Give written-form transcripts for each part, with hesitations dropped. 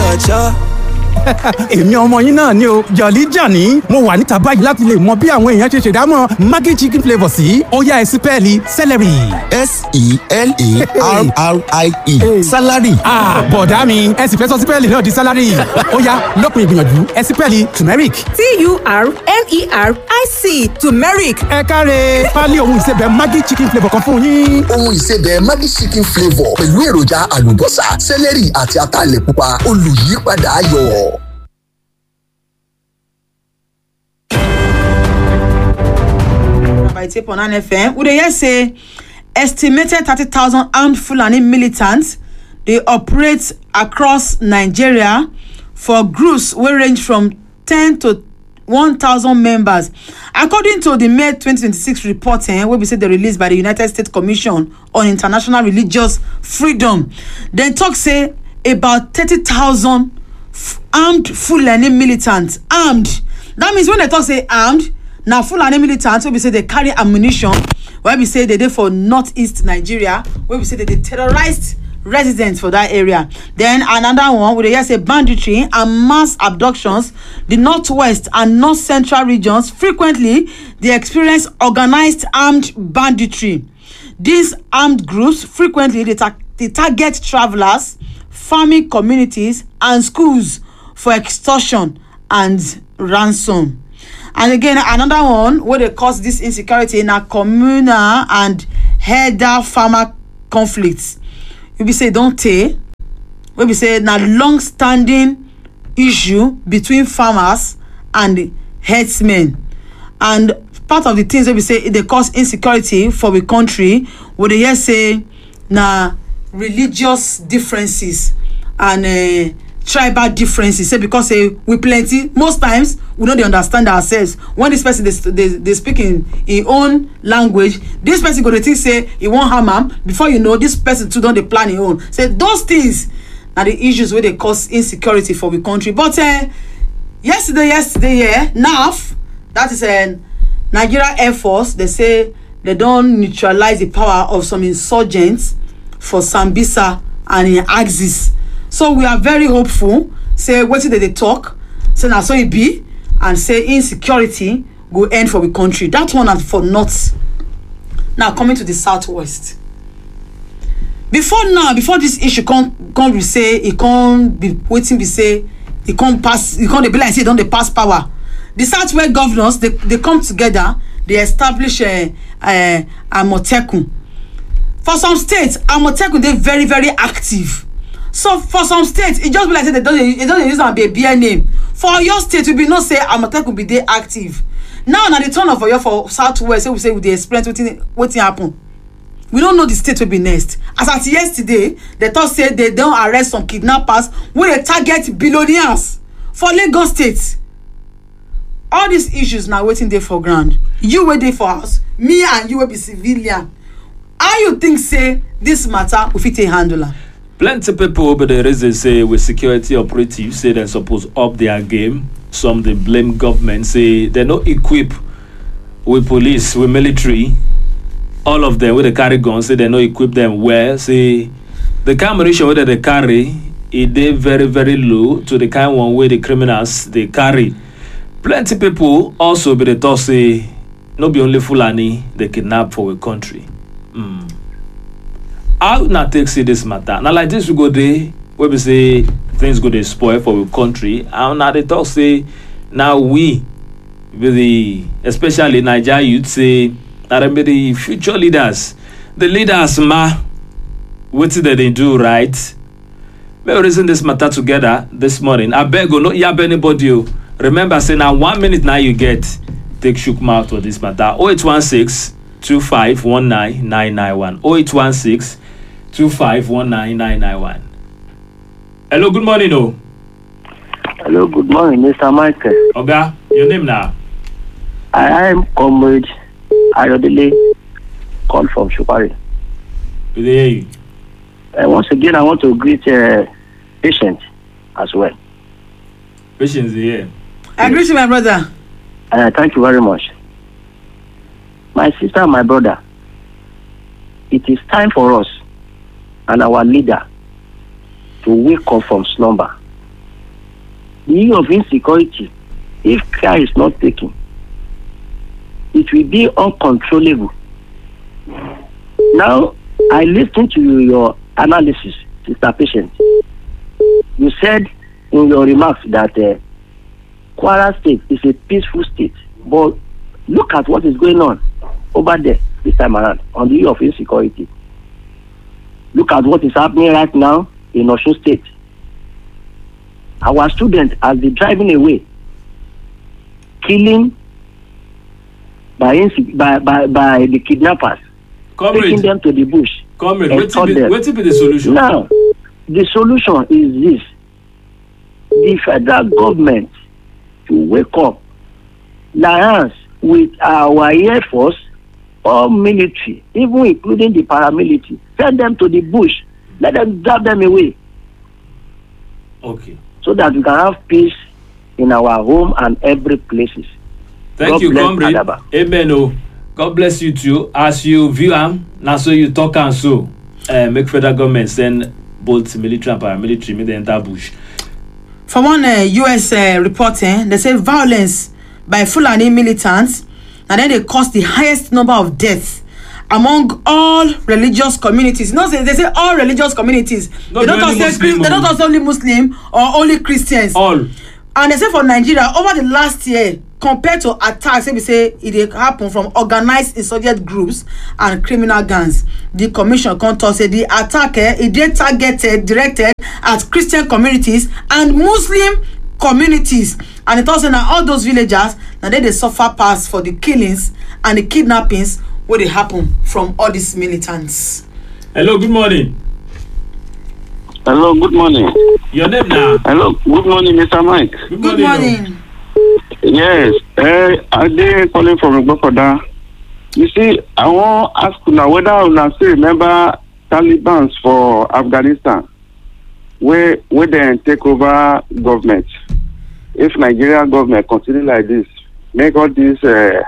cha. èmi ọmọ yín náà ni o Jolly Johnny mo wà níta báyìí láti lè mọ bí àwọn èèyàn ṣe ṣèdámọ̀ Maggi chicken flavour sí ó yá ẹ sí pẹ́ẹ́lí celery. S-E-L-A-R-R-I-E salary. bọ̀dá mi ẹ sì fẹ́ sọ sípẹ́ẹ̀lì náà di salary ó yá lópin ìgbìyànjú ẹ sípẹ́ẹ̀lì turmeric. T-U-R-M-E-R-I-C turmeric. ẹ káre pálí ohun ìsebẹ̀ Maggi chicken flavour kan fún yín. ohun ìsebẹ̀ Maggi chicken flavour pẹ̀lú èròjà àlùbọ́sà celery àti ataalẹ̀ pupa olùyípadà ayọ̀. By tape on FM, we dey hear say estimated 30,000 armed Fulani militants dey operate across Nigeria for groups wey range from 10 to 1,000 members. According to the May 2026 report wey be say dey released by the United States Commission on International Religious Freedom, dem talk say about 30,000 armed Fulani militants armed. That means when they talk say armed, na Fulani militants wey be say dey carry ammunition, wey be say dey dey for northeast Nigeria, wey be say dey terrorized residents for that area. Then another one we dey hear say banditry and mass abductions. The northwest and north central regions frequently dey experience organized armed banditry. These armed groups frequently dey target travelers, farming communities and schools for extortion and ransom. And again, another one where they cause this insecurity in a communal and herder farmer conflicts. We be say don't take. We be say na long-standing issue between farmers and herdsmen. And part of the things we be say they cause insecurity for the country. Where they hear say na religious differences and tribal differences. Say because we plenty, most times we don't understand ourselves. When this person they speak in own language, this person go to think say he won't harm am. Before you know, this person too don't they plan his own. Say those things are the issues where they cause insecurity for the country. But yesterday, NAF, that is Nigeria Air Force, they say they don't neutralize the power of some insurgents for Sambisa and in Axis. So we are very hopeful. Say what did they talk? Say now so it be and say insecurity go end for the country. That one is for north. Now coming to the southwest. Before this issue come we say it can't be waiting. We say it can't pass. It can't be like say don't they pass power. The southwest governors they come together. They establish a Amotekun. For some states, Amotekun they very very active. So for some states, it just be like say they don't use a baby name. For your state, we be not say Amotekun be there active. Now the turn of Oyo for Southwest, so we say we dey explain what happen. We don't know the state will be next. As at yesterday, they thought say they don't arrest some kidnappers wey dey target billionaires for Lagos State. All these issues now waiting there for ground. You wait there for us, me and you will be civilian. How you think say this matter we fit take handle am? Plenty people, but the reason say with security operatives say they're supposed to up their game. Some they blame government, say they're not equipped with police, with military. All of them with the carry guns, say they're not equipped them well. Say the kind of ammunition that they carry, it they very very low to the kind one way the criminals they carry. Plenty people also be the thought say not be only Fulani they kidnap for a country. How not take see this matter? Now like this we go there where we say things go to spoil for the country. And now they talk say now we with the especially Nigeria youth say that be the future leaders. The leaders what did they do right? We reason this matter together this morning. I beg you, no yab anybody. Remember say now 1 minute now you get take shook mouth for this matter. 0816-2519-991. 0816-2519-991. Hello, good morning, oh. Hello, good morning, Mr. Michael. Oga, your name now? I am Comrade Ayodele, call from Shupari. Good to hear you. Once again, I want to greet Patient as well. Patience here. I greet you, my brother. Thank you very much. My sister and my brother, it is time for us and our leader to wake up from slumber the issue of insecurity, if care is not taken, it will be uncontrollable. Now, I listened to your analysis, Sister Patient. You said in your remarks that Kwara State is a peaceful state, but look at what is going on over there this time around on the issue of insecurity. Look at what is happening right now in Osun State. Our students are driving away, killing by the kidnappers, taking them to the bush. Comrade, what will be the solution? Now, the solution is this. The federal government to wake up, alliance with our Air Force or military, even including the paramilitary, send them to the bush, let them drive them away. Okay. So that we can have peace in our home and every places. Thank you, comrade. Amen. God bless you too. As you view now so you talk and so make federal government send both military and paramilitary make them enter bush. For one US reporting, they say violence by Fulani militants, and then they cause the highest number of deaths among all religious communities. You know, they say all religious communities. They don't also only Muslim or only Christians. All. And they say for Nigeria, over the last year, compared to attacks, we say it happened from organized insurgent groups and criminal gangs. The commission contour said the attack it targeted, directed at Christian communities and Muslim communities. And it also now all those villagers, now they suffer pass for the killings and the kidnappings where they happen from all these militants. Hello, good morning. Hello, good morning. Your name now? Hello, good morning, Mr. Mike. Good morning. Yes, I'm calling from Igbokoda. You see, I want to ask now whether you still remember Taliban for Afghanistan, where they take over government. If Nigerian government continue like this, make all these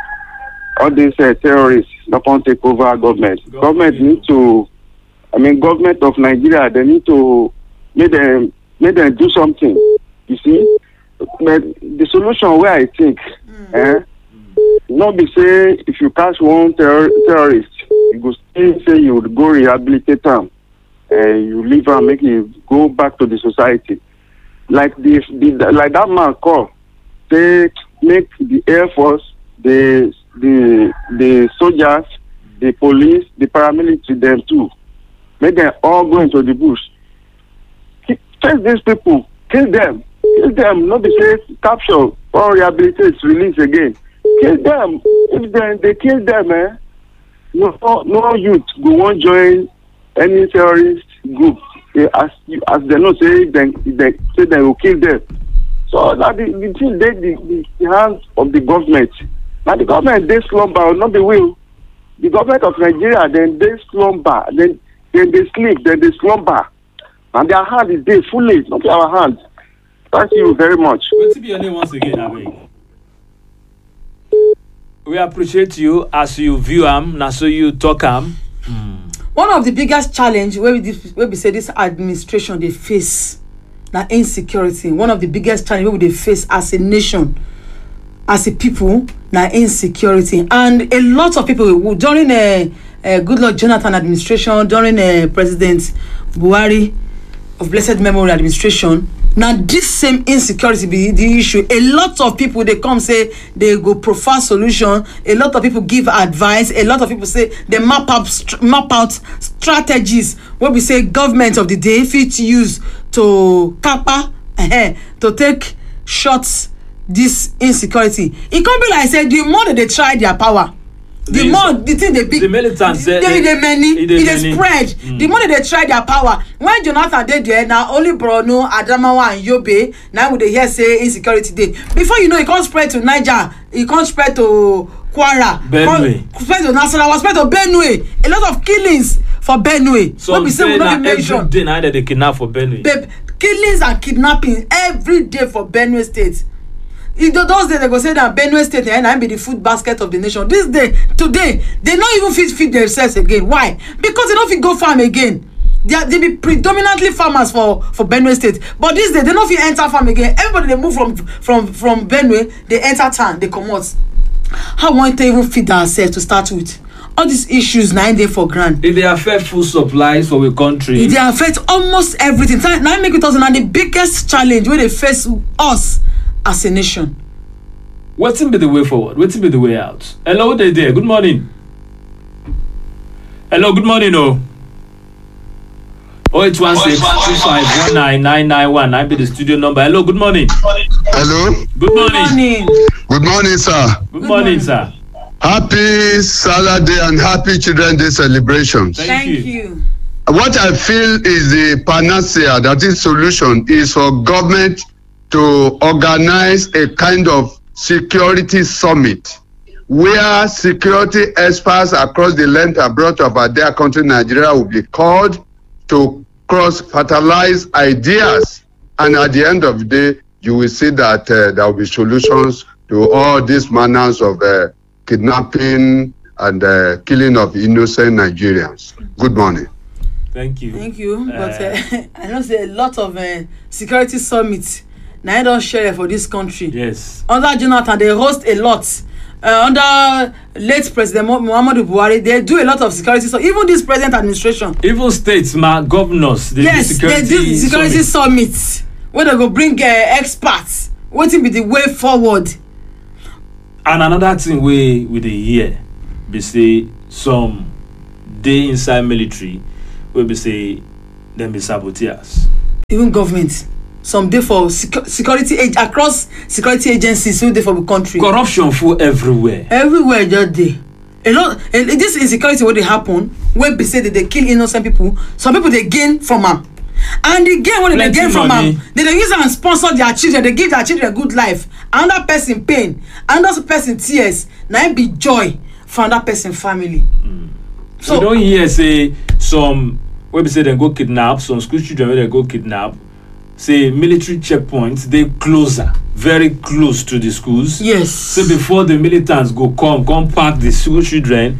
terrorists not going to take over government. Government need to, government of Nigeria, they need to make them do something. You see, but the solution where I think, not be say if you catch one terrorist, you go still say you would go rehabilitate them, you leave and make it go back to the society. Like like that man call, they make the Air Force, the soldiers, the police, the paramilitary, them too. Make them all go into the bush. Chase these people, kill them, not be say capture or rehabilitate, release again. Kill them. If they kill them, no youth go want join any terrorist group. As they know say they will kill them. So that the thing the hands of the government. Now the government they slumber, not the will. The government of Nigeria then they slumber, then they sleep, then they slumber. And their hand is there fully, not our hand. Thank you very much. Wait to be your name once again, Abby. We appreciate you as you view now so you talk One of the biggest challenge where we say this administration they face na insecurity. One of the biggest challenge where they face as a nation, as a people, na insecurity. And a lot of people who during Goodluck Jonathan administration, during President Buhari of blessed memory administration, now this same insecurity be the issue. A lot of people they come say they go profile solution. A lot of people give advice. A lot of people say they map out strategies where we say government of the day fit use to kappa to take shots this insecurity. It can't be like I said the more that they try their power, the more the thing they big, the militants they spread. The more they try their power. When Jonathan did there, now only Borno, Adamawa, and Yobe, now they hear say insecurity day. Before you know, it can't spread to Niger, it can't spread to Kwara, Benue, spread to Nasarawa, spread to Benue. A lot of killings for Benue. So we say that every day now that they kidnap for Benue. Killings and kidnapping every day for Benue State. Those days they go say that Benue State and be the food basket of the nation. Today, they not even feed themselves again. Why? Because they don't fit go farm again. they be predominantly farmers for Benue State, but this day they no fit enter farm again. Everybody they move from Benue, they enter town, they comot. How we want to even feed ourselves to start with? All these issues 9 days for grand. If they affect food supplies for the country, they affect almost everything. Now make it also the biggest challenge where they face us as a nation. What's be the way forward? What's be the way out? Hello, there. Good morning. Hello, good morning. 08162519991. I be the studio number. Hello, good morning. Hello. Good morning. Good morning, sir. Good morning, sir. Happy Salah Day and happy Children's Day celebrations. Thank you. What I feel is the panacea, that is solution, is for government to organize a kind of security summit where security experts across the length and breadth of our dear country, Nigeria, will be called to cross-fertilize ideas. And at the end of the day, you will see that there will be solutions to all these manners of kidnapping and killing of innocent Nigerians. Good morning. Thank you. Thank you. But I know say a lot of security summits now I don't share for this country. Yes. Under Jonathan, they host a lot. Under late President Muhammadu Buhari, they do a lot of security. So even this present administration, even states, governors, they do security summits where they go bring experts. What will be the way forward? And another thing we dey hear, they say some day inside military, where we say them be saboteurs. Even government. Some day for security across security agencies, so they for the country. Corruption full everywhere. Everywhere just day. A lot. This insecurity what they happen, where they say that they kill innocent people. Some people they gain from them, and the gain what they gain from them, they use them and sponsor their children. They give their children a good life. Another person pain, another person tears. Now it be joy for another person family. So you don't hear say some where we say they go kidnap some school children where they go kidnap. Say military checkpoints, they closer, very close to the schools. Yes. So before the militants come park the school children,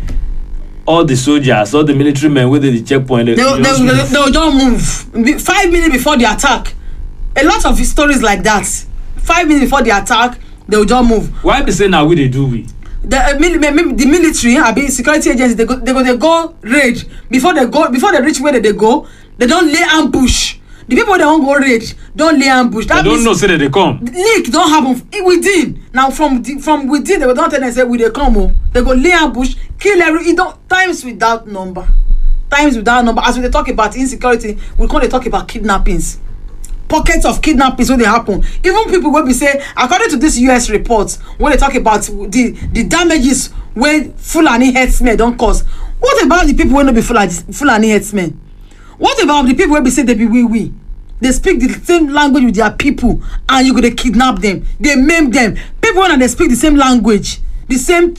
all the soldiers, all the military men with the checkpoint, they'll just move 5 minutes before the attack. A lot of stories like that. 5 minutes before the attack, they'll just move. Why be saying now we they do we? The military, security agencies, they go raid before they reach where they go. They don't lay ambush. The people that won't go raid don't lay ambush. That don't know say that they come. Leak don't happen within. Now from within they will don't tell them say we they come. They go lay ambush, kill times without number. Times without number. As we talk about insecurity, we can't talk about kidnappings. Pockets of kidnappings when they happen. Even people will be say, according to this US report, when they talk about the damages when Fulani herdsmen don't cause. What about the people when they be Fulani herdsmen? What about the people where we say they be we? They speak the same language with their people, and you go to kidnap them. They maim them. People when they speak the same language, the same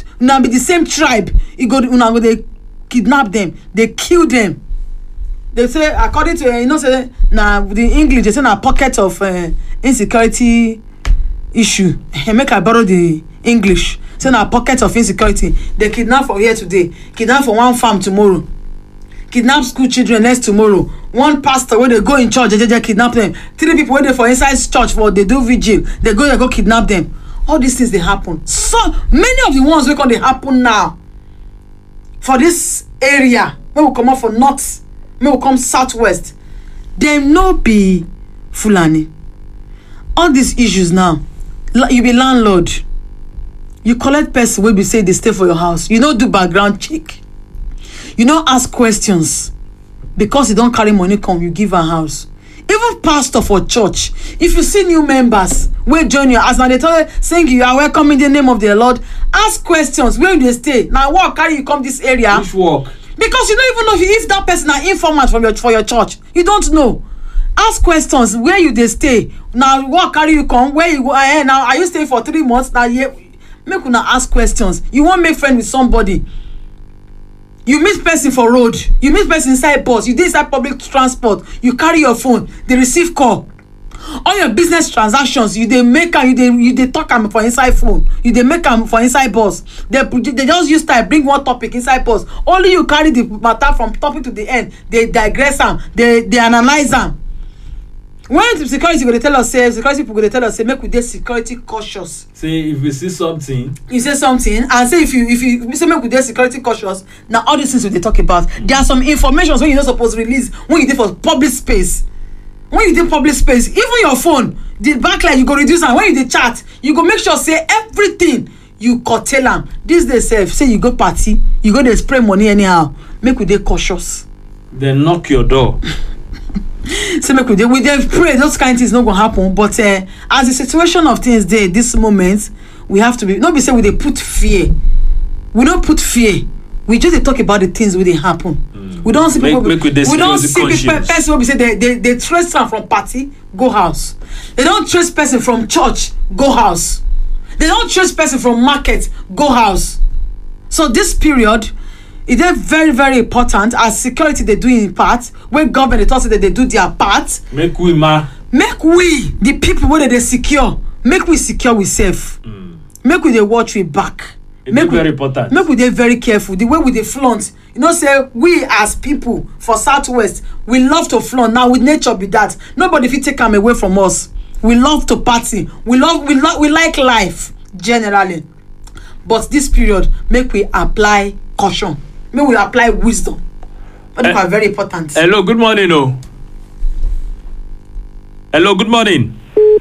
tribe, you go to they kidnap them. They kill them. They say according to say now the English they say na pocket of insecurity issue. Make I borrow the English. Say na pocket of insecurity. They kidnap for here today. Kidnap for one farm tomorrow. Kidnap school children next tomorrow. One pastor when they go in church, they kidnap them. 3 people when they for inside church for they do vigil, they go kidnap them. All these things they happen. So many of the ones we they happen now. For this area, when we come up for north, when we come southwest, them no be Fulani. All these issues now, you be landlord, you collect person when we say they stay for your house. You don't do background check. You don't ask questions because you don't carry money come, you give a house. Even pastor for church, if you see new members, we join your house. Now they tell you, saying you are welcome in the name of the Lord. Ask questions, where do they stay? Now what carry you come this area? Which work? Because you don't even know if that person are informant for your church. You don't know. Ask questions, where you they stay? Now what carry you come? Where you go? Now are you staying for 3 months? Now make una ask questions. You won't make friends with somebody. You meet person for road, you meet person inside bus, you dey inside public transport, you carry your phone, they receive call. all your business transactions you dey make am, you dey talk am for inside phone, you dey make am for inside bus. They just use time bring one topic inside bus, only you carry the matter from topic to the end, they digress am, they analyze am. When security go dey tell us say, security people go dey tell us say make we dey security cautious. Say if you see something, you say something, and say if you say make we dey security cautious, na all these things we dey talk about. There are some informations wey you no suppose release when you dey for public space. When you dey public space, even your phone, the backlight you go reduce am. When you dey chat, you go make sure say everything you curtail am. This day sef, say you go party, you go dey spray money anyhow. Make we dey cautious. Then knock your door. So make we dey pray those kind of things no go happen. But as the situation of things dey this moment, we have to be, no be say we dey put fear. We don't put fear. We just dey talk about the things wey dey happen. We don't see people. We don't see person wey be say they trace am from party go house. They don't trace person from church go house. They don't trace person from market go house. So this period, it is very, very important as security they do in part, when government they talk say that they do their part. Make we the people where they secure, make we secure we safe. Make we they watch we back. It's very important. Make we dey very careful. The way we dey flaunt, you know, say we as people for Southwest, we love to flaunt. Now with nature be that. Nobody fit take them away from us. We love to party. We like life generally. But this period, make we apply caution. Make we apply wisdom. But are very important. Hello, good morning, oh. Hello, good morning.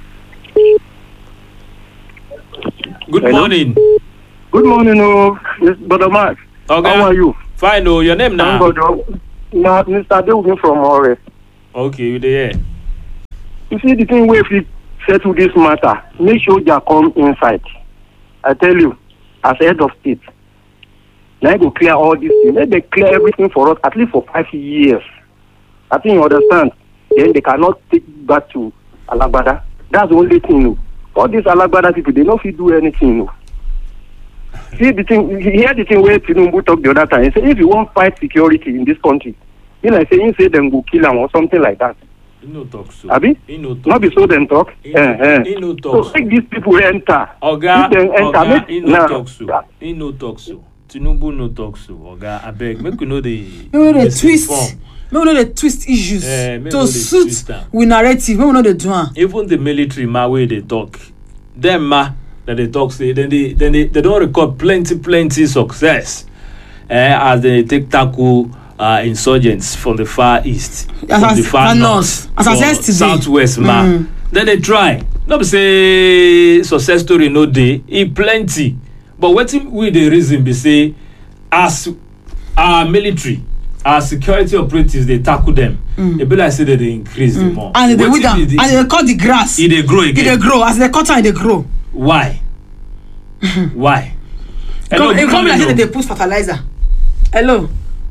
Good Hello? morning. Good morning, Brother Mark. Okay. How are you? Fine, oh. Your name now? Now, Mr. Adeogun from Ore. Okay, you there. You see, the thing where if we settle this matter, make sure you come inside. I tell you, as head of state, now go clear all these things. Let them clear everything for us, at least for 5 years. I think you understand. Then they cannot take back to Alagbada. That's the only thing. No. All these Alagbada people, they don't fit do anything. No. See the thing, hear the thing where Tinubu talk the other time. He say if you want fight security in this country, you know, say them go kill them or something like that. He no talk so. Abi? He no talk. Not be so them talk. He no talk. So make these people enter. Oga, If them enter, Oga, he no nah. talk so. He no talk so. Tinubu no talk so. Oga, I beg, make we know the. Make we know the twist. Make we know the twist issues to suit with narrative. Make we know the do am. Even the military ma wey they talk, them ma that they talk say, then they don't record plenty success. As they take tackle insurgents from the far east, from the far north, from southwest ma. Then they try. Not say success story no day, it plenty. But what we the reason be say, as our military, our security operatives, they tackle them. They be like say that they increase the more. And they with them, and they cut the grass. It they grow again. It they grow as they cut and they grow. Why? Why? Hello, come like that they put fertilizer. Hello.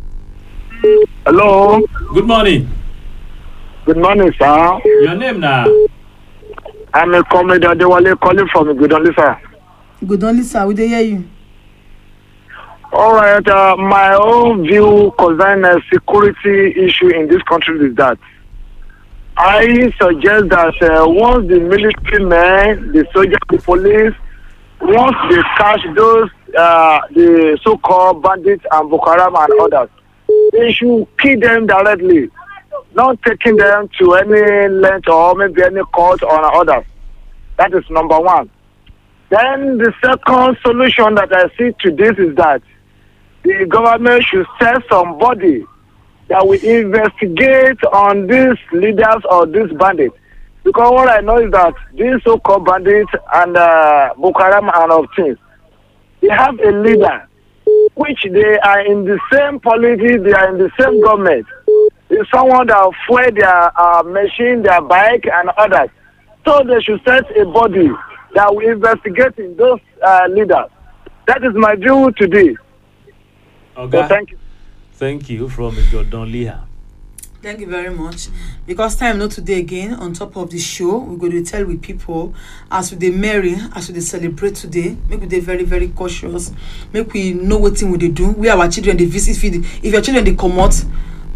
Hello. Good morning. Good morning, sir. Your name now? I'm a comrade Adewale calling from Gudonli, sir. Gudonli, sir. We dey hear you. All right. My own view concerning a security issue in this country is that I suggest that once the military men, the soldiers, the police, once they catch those the so-called bandits and Boko Haram and others, they should kill them directly, not taking them to any length or maybe any court or others. That is number one. Then the second solution that I see to this is that the government should set somebody that will investigate on these leaders or these bandits. Because what I know is that these so-called bandits and Boko Haram and of things, they have a leader, which they are in the same politics, they are in the same government. It's someone that fuel their machine, their bike, and others. So they should set a body that will investigate in those leaders. That is my view today. Okay. So thank you. Thank you from Jordan Leah. Thank you very much. Because time not today again, on top of the show, we're going to tell with people as we dey merry, as we dey celebrate today, make we dey very, very cautious. Make we know what thing we dey do. We our children they visit feed. If your children they come out,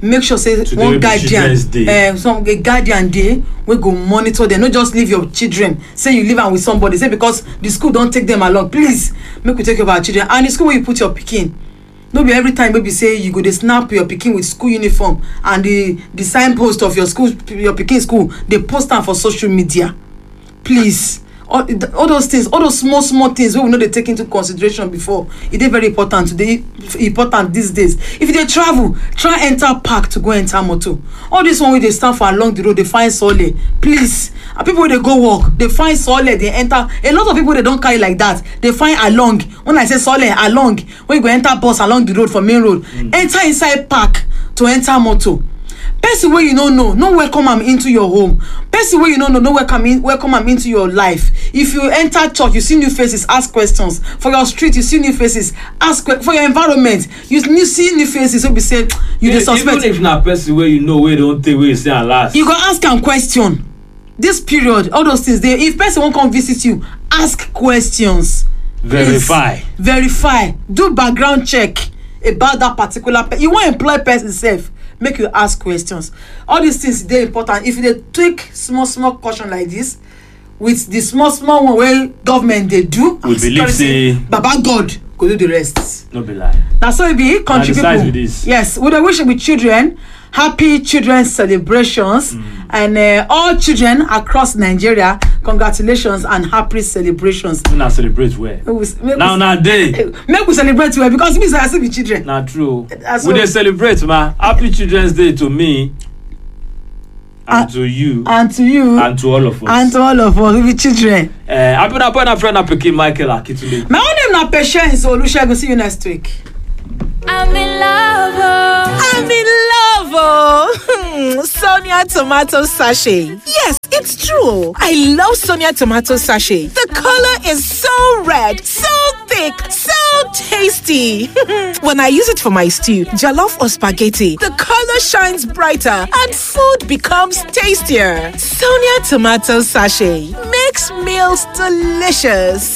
make sure say Today one be Children's Day. a guardian dey wey go monitor them. No just leave your children say you leave am with somebody say because the school don take them along. Please make we take care of our children. And the school where you put your pikin, no be every time wey be say you go dey snap your pikin with school uniform and the signpost of your school, your pikin school, dey post am for social media. Please, all those things, all those small things wey we no dey take into consideration before, e dey very important today, important these days. If you dey travel, try enter park to go enter motor. All this one wey dey stand for along the road, dey find sole. Please, and people wey dey go work, dey find sole, dey enter. A lot of people dey don carry like that. Dey find along. When I say sole, along, when you go enter bus along the road for main road, enter inside park to enter motor. Person wey you no know, no welcome am into your home. Person wey you no know, no welcome am into your life. If you enter church, you see new faces, ask questions. For your street, you see new faces, ask for your environment, you see new faces. So be say you dey suspect. Even if na person wey you know wey don take wey you say am last, you go ask am question. This period, all those things dey. If person wan come visit you, ask questions. Verify. Please, verify. Do background check about that particular person. You wan employ person sef, make you ask questions. All these things dey important. If you dey take small caution like this with the small one wey government dey do, we believe say baba God go do the rest. No be lie. Na so e be, country people. Yes, we dey wish with children happy children's celebrations and all children across Nigeria, congratulations and happy celebrations. Una celebrate well. Now day. Make we celebrate well because me say I still be children. Na true. We dey celebrate, ma. Happy Children's Day to me. And to you. And to you. And to all of us. And to all of us, we be children. I've been a friend of Pekin Michael Akitule. My own name na Patience Olusegun. See you next week. I'm in love. I'm in love. Sonia tomato sachet. Yes, it's true. I love Sonia tomato sachet. The color is so red, so thick, so tasty. When I use it for my stew, jollof or spaghetti, the color shines brighter and food becomes tastier. Sonia tomato sachet makes meals delicious.